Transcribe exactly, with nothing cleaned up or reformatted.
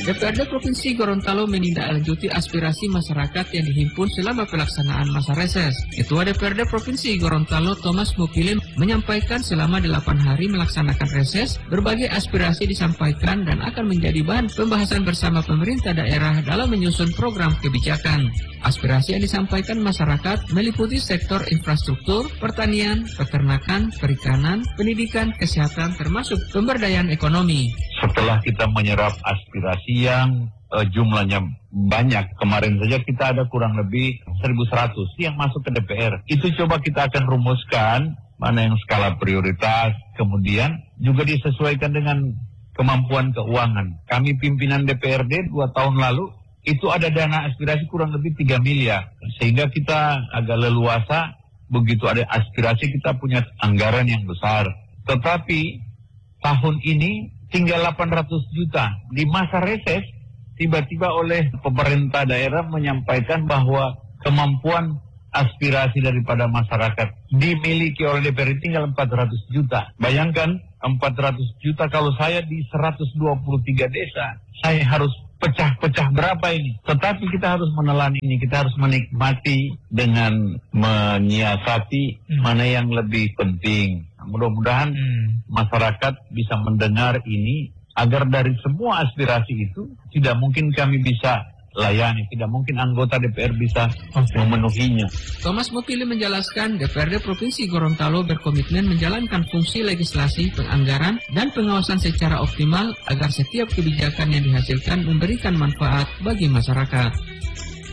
D P R D Provinsi Gorontalo menindaklanjuti aspirasi masyarakat yang dihimpun selama pelaksanaan masa reses. Ketua D P R D Provinsi Gorontalo Thomas Mukilin menyampaikan selama delapan hari melaksanakan reses, berbagai aspirasi disampaikan dan akan menjadi bahan pembahasan bersama pemerintah daerah dalam menyusun program kebijakan. Aspirasi yang disampaikan masyarakat meliputi sektor infrastruktur, pertanian, peternakan, perikanan, pendidikan, kesehatan, termasuk pemberdayaan ekonomi. Setelah kita menyerap aspirasi yang uh, jumlahnya banyak, kemarin saja kita ada kurang lebih seribu seratus yang masuk ke D P R. Itu coba kita akan rumuskan mana yang skala prioritas, kemudian juga disesuaikan dengan kemampuan keuangan. Kami pimpinan D P R D dua tahun lalu, itu ada dana aspirasi kurang lebih tiga miliar. Sehingga kita agak leluasa, begitu ada aspirasi kita punya anggaran yang besar. Tetapi tahun ini tinggal delapan ratus juta. Di masa reses, tiba-tiba oleh pemerintah daerah menyampaikan bahwa kemampuan aspirasi daripada masyarakat dimiliki oleh D P R tinggal empat ratus juta. Bayangkan empat ratus juta kalau saya di seratus dua puluh tiga desa, saya harus pecah-pecah berapa ini? Tetapi kita harus menelan ini, kita harus menikmati dengan menyiasati hmm. mana yang lebih penting. Mudah-mudahan hmm. masyarakat bisa mendengar ini agar dari semua aspirasi itu tidak mungkin kami bisa layani, tidak mungkin anggota D P R bisa okay. memenuhinya. Thomas Mukilin menjelaskan D P R D Provinsi Gorontalo berkomitmen menjalankan fungsi legislasi, penganggaran, dan pengawasan secara optimal agar setiap kebijakan yang dihasilkan memberikan manfaat bagi masyarakat.